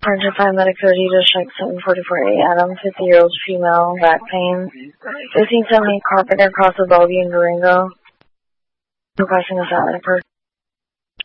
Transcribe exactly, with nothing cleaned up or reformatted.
Sergeant five Medic thirty to check seven forty-four A Adam, fifty-year-old female, back pain. fifteen seventy Carpenter across the Bellevue in Durango. Requesting a satellite person.